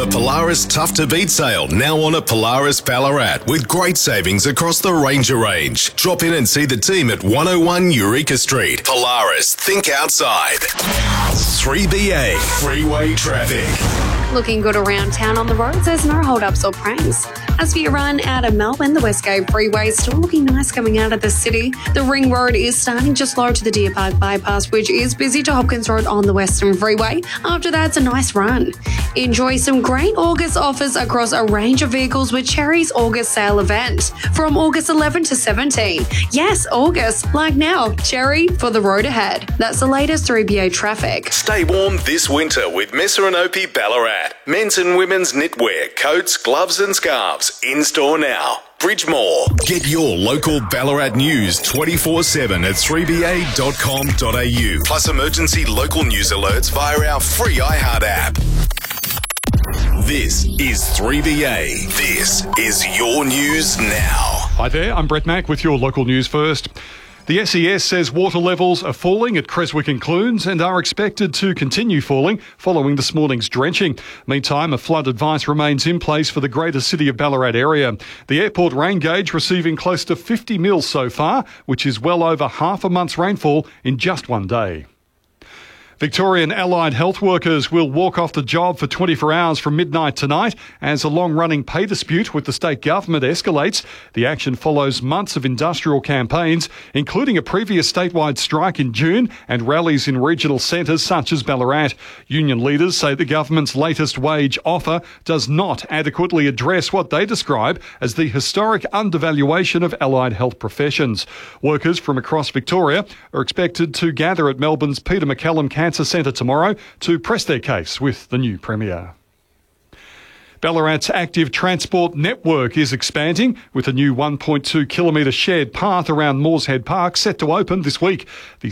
The Polaris Tough to Beat sale now on at Polaris Ballarat with great savings across the Ranger range. Drop in and see the team at 101 Eureka Street. Polaris, think outside. 3BA Freeway Traffic. Looking good around town on the roads. There's no hold-ups or pranks. As for your run out of Melbourne, the Westgate Freeway is still looking nice coming out of the city. The Ring Road is starting just low to the Deer Park bypass, which is busy to Hopkins Road on the Western Freeway. After that, it's a nice run. Enjoy some great August offers across a range of vehicles with Cherry's August sale event from August 11 to 17. Yes, August, like now, Cherry for the road ahead. That's the latest 3BA traffic. Stay warm this winter with Messer & Opie Ballarat. Men's and women's knitwear, coats, gloves and scarves. In-store now. Bridgemore. Get your local Ballarat news 24/7 at 3ba.com.au. Plus emergency local news alerts via our free iHeart app. This is 3BA. This is your news now. Hi there, I'm Brett Mack with your local news first. The SES says water levels are falling at Creswick and Clunes and are expected to continue falling following this morning's drenching. Meantime, a flood advice remains in place for the greater City of Ballarat area. The airport rain gauge receiving close to 50 mils so far, which is well over half a month's rainfall in just one day. Victorian allied health workers will walk off the job for 24 hours from midnight tonight as a long-running pay dispute with the state government escalates. The action follows months of industrial campaigns, including a previous statewide strike in June and rallies in regional centres such as Ballarat. Union leaders say the government's latest wage offer does not adequately address what they describe as the historic undervaluation of allied health professions. Workers from across Victoria are expected to gather at Melbourne's Peter MacCallum Cancer Centre tomorrow to press their case with the new Premier. Ballarat's active transport network is expanding with a new 1.2 kilometre shared path around Moorshead Park set to open this week. The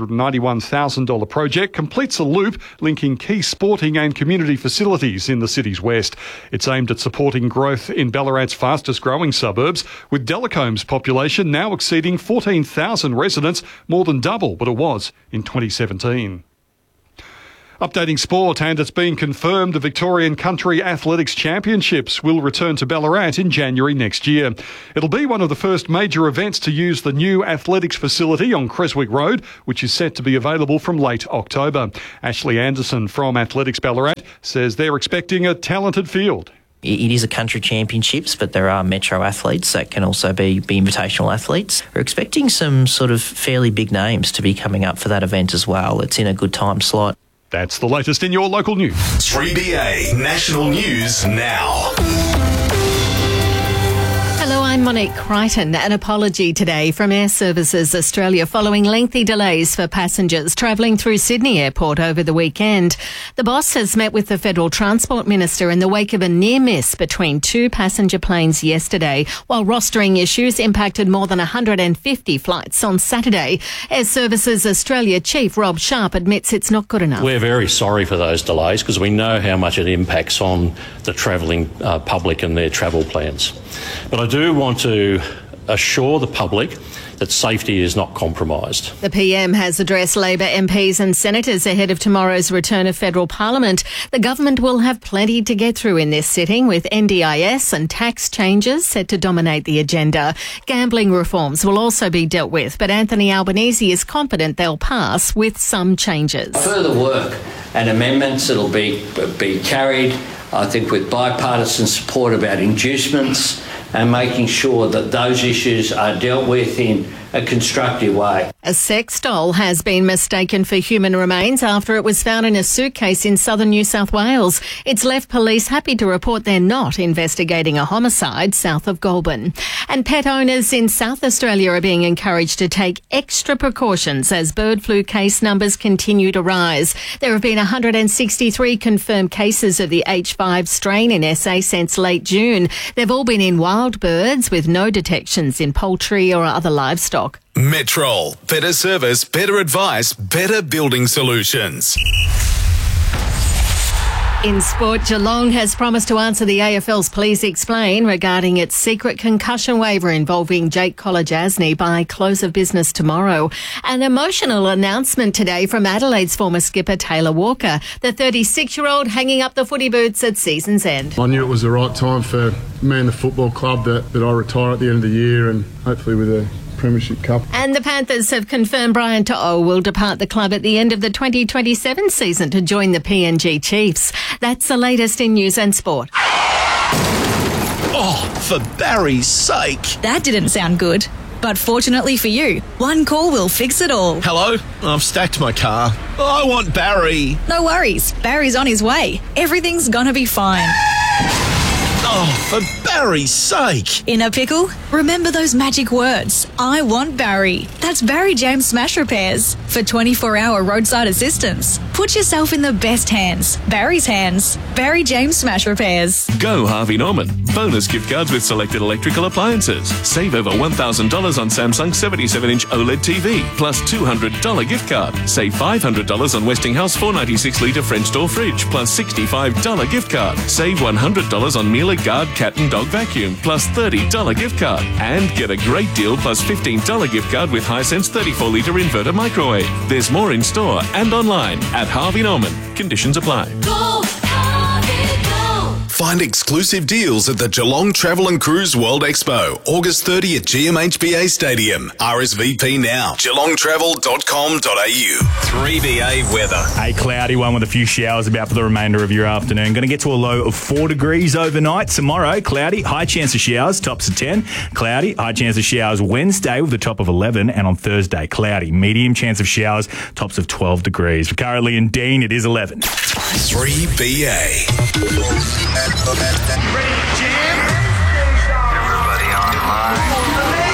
$691,000 project completes a loop linking key sporting and community facilities in the city's west. It's aimed at supporting growth in Ballarat's fastest growing suburbs, with Delacombe's population now exceeding 14,000 residents, more than double what it was in 2017. Updating sport, and it's been confirmed the Victorian Country Athletics Championships will return to Ballarat in January next year. It'll be one of the first major events to use the new athletics facility on Creswick Road, which is set to be available from late October. Ashley Anderson from Athletics Ballarat says they're expecting a talented field. It is a country championships, but there are metro athletes that can also be invitational athletes. We're expecting some sort of fairly big names to be coming up for that event as well. It's in a good time slot. That's the latest in your local news. 3BA National News Now. Hello, I'm Monique Crichton. An apology today from Air Services Australia following lengthy delays for passengers travelling through Sydney Airport over the weekend. The boss has met with the Federal Transport Minister in the wake of a near miss between two passenger planes yesterday, while rostering issues impacted more than 150 flights on Saturday. Air Services Australia Chief Rob Sharp admits it's not good enough. We're very sorry for those delays because we know how much it impacts on the travelling public and their travel plans. But I do want to assure the public that safety is not compromised. The PM has addressed Labor MPs and senators ahead of tomorrow's return of federal parliament. The government will have plenty to get through in this sitting, with NDIS and tax changes set to dominate the agenda. Gambling reforms will also be dealt with, but Anthony Albanese is confident they'll pass with some changes. Further work and amendments that'll be carried, I think, with bipartisan support about inducements and making sure that those issues are dealt with in a constructive way. A sex doll has been mistaken for human remains after it was found in a suitcase in southern New South Wales. It's left police happy to report they're not investigating a homicide south of Goulburn. And pet owners in South Australia are being encouraged to take extra precautions as bird flu case numbers continue to rise. There have been 163 confirmed cases of the H5 strain in SA since late June. They've all been in wild birds with no detections in poultry or other livestock. Metrol. Better service, better advice, better building solutions. In sport, Geelong has promised to answer the AFL's Please Explain regarding its secret concussion waiver involving Jake Kolodjasny by close of business tomorrow. An emotional announcement today from Adelaide's former skipper Taylor Walker, the 36-year-old hanging up the footy boots at season's end. I knew it was the right time for me and the football club that I retire at the end of the year, and hopefully with a Premiership Cup. And the Panthers have confirmed Brian To'o will depart the club at the end of the 2027 season to join the PNG Chiefs. That's the latest in news and sport. Oh, for Barry's sake. That didn't sound good. But fortunately for you, one call will fix it all. Hello, I've stacked my car. I want Barry. No worries, Barry's on his way. Everything's gonna be fine. Oh, for Barry's sake. In a pickle? Remember those magic words. I want Barry. That's Barry James Smash Repairs. For 24-hour roadside assistance. Put yourself in the best hands. Barry's hands. Barry James Smash Repairs. Go Harvey Norman. Bonus gift cards with selected electrical appliances. Save over $1,000 on Samsung 77-inch OLED TV. Plus $200 gift card. Save $500 on Westinghouse 496-litre French door fridge. Plus $65 gift card. Save $100 on Miele Guard cat and dog vacuum. Plus $30 gift card. And get a great deal plus $15 gift card with Hisense 34-litre inverter microwave. There's more in store and online at Harvey Norman. Conditions apply. Go, Harvey, go. Find exclusive deals at the Geelong Travel and Cruise World Expo, August 30 at GMHBA Stadium. RSVP now. geelongtravel.com.au. 3BA weather. A cloudy one with a few showers about for the remainder of your afternoon. Going to get to a low of 4 degrees overnight. Tomorrow, cloudy, high chance of showers, tops of 10. Cloudy, high chance of showers Wednesday with a top of 11. And on Thursday, cloudy, medium chance of showers, tops of 12 degrees. For currently in Dean, it is 11. 3BA. Ready to jam? Everybody online.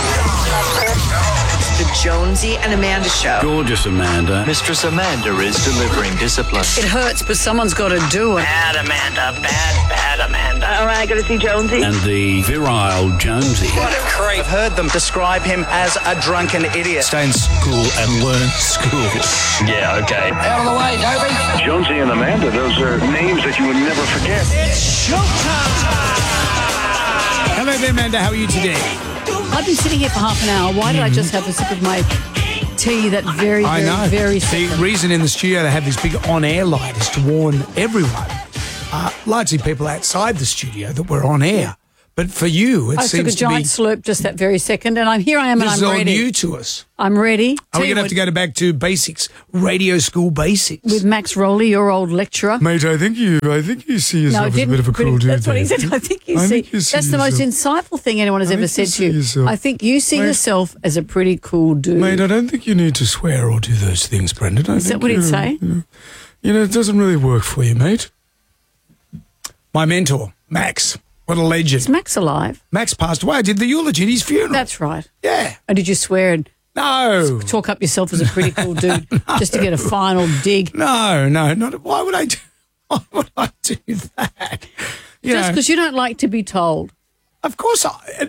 The Jonesy and Amanda Show. Gorgeous Amanda. Mistress Amanda is delivering discipline. It hurts, but someone's got to do it. Bad Amanda, bad Amanda. All right, got to see Jonesy. And the virile Jonesy. What a creep. I've heard them describe him as a drunken idiot. Stay in school and learn school. Yeah, okay. Out of the way, Toby. Jonesy and Amanda, those are names that you would never forget. It's showtime! Hello there, Amanda. How are you today? I've been sitting here for half an hour. Why did I just have a sip of my tea that very The reason in the studio they have this big on-air light is to warn everyone, largely people outside the studio, that we're on air. But for you, it seems to be... I took a giant slurp just that very second, and I'm ready. This is all new to us. I'm ready. Are we going to have to go back to basics, radio school basics? With Max Rowley, your old lecturer. Mate, I think you see yourself as a bit of a cool dude. That's what he said. I think you see that's the most insightful thing anyone has ever said to you. I think you see yourself as a pretty cool dude. Mate, I don't think you need to swear or do those things, Brendan. Is that what he'd say? You know, it doesn't really work for you, mate. My mentor, Max. What a legend. Is Max alive? Max passed away. I did the eulogy at his funeral. That's right. Yeah. And did you swear and talk up yourself as a pretty cool dude just to get a final dig? No, not. Why would I do that? Just because you don't like to be told. Of course.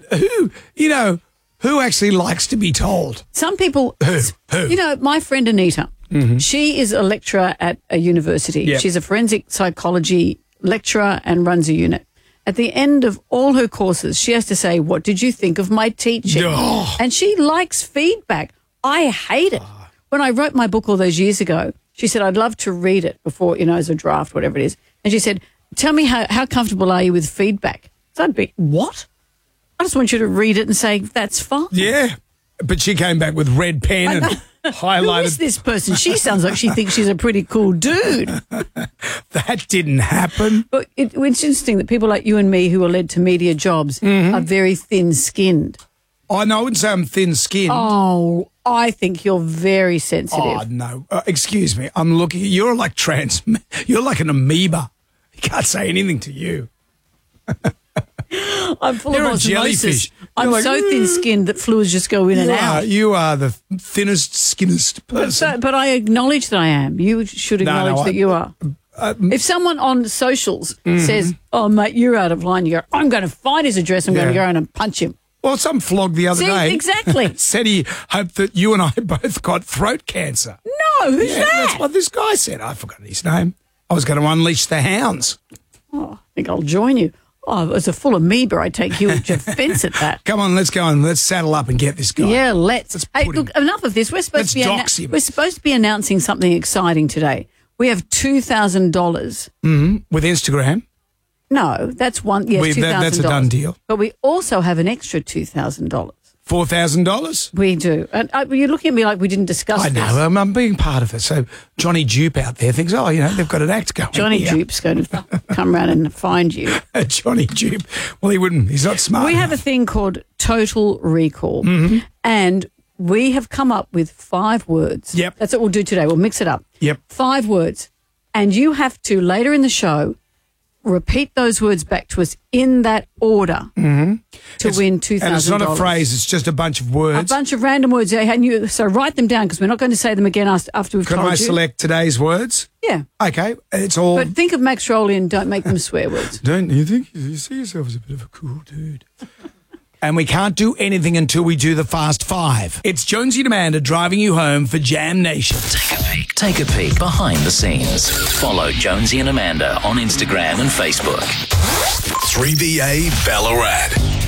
Who actually likes to be told? Some people. Who? You know, my friend Anita, she is a lecturer at a university. Yep. She's a forensic psychology lecturer and runs a unit. At the end of all her courses, she has to say, what did you think of my teaching? Oh. And she likes feedback. I hate it. When I wrote my book all those years ago, she said, I'd love to read it before, as a draft, whatever it is. And she said, tell me how comfortable are you with feedback? So I'd be, what? I just want you to read it and say, that's fine. Yeah. But she came back with red pen and highlighted. Who is this person? She sounds like she thinks she's a pretty cool dude. That didn't happen. But it's interesting that people like you and me who are led to media jobs are very thin-skinned. Oh, no, I wouldn't say I'm thin-skinned. Oh, I think you're very sensitive. Oh, no. Excuse me. I'm looking. You're like you're like an amoeba. You can't say anything to you. I'm full You're of a osmosis. jellyfish. I'm like, so thin-skinned that fluids just go in and out. You are the thinnest, skinnest person. But I acknowledge that I am. You should acknowledge that you are. If someone on socials says, oh, mate, you're out of line, you go, I'm going to find his address, I'm going to go in and punch him. Well, some flog the other day. Exactly. Said he hoped that you and I both got throat cancer. No, who's that? That's what this guy said. I've forgotten his name. I was going to unleash the hounds. Oh, I think I'll join you. Oh, as a full amoeba, I take huge offence at that. Come on, let's go on. Let's saddle up and get this guy. Yeah, let's. Hey, look, enough of this. We're supposed Let's we're supposed to be announcing something exciting today. We have $2,000. With Instagram. No, that's one. Yes, $2,000. That's a done deal. But we also have an extra $2,000. $4,000? We do. And you're looking at me like we didn't discuss this. I know. I'm being part of it. So Johnny Dupe out there thinks, they've got an act going. Johnny Dupe's going to come round and find you. Johnny Dupe. Well, he wouldn't. He's not smart We enough. have a thing called Total Recall. And we have come up with 5 words. Yep. That's what we'll do today. We'll mix it up. Yep. 5 words. And you have to, later in the show, repeat those words back to us in that order to win $2,000. And it's not a phrase, it's just a bunch of words. A bunch of random words. So write them down because we're not going to say them again after we've Can told I you. select today's words? Yeah. Okay, it's all... But think of Max Rowley and don't make them swear words. Don't you think you see yourself as a bit of a cool dude? And we can't do anything until we do the Fast Five. It's Jonesy and Amanda driving you home for Jam Nation. Take a peek behind the scenes. Follow Jonesy and Amanda on Instagram and Facebook. 3BA Ballarat.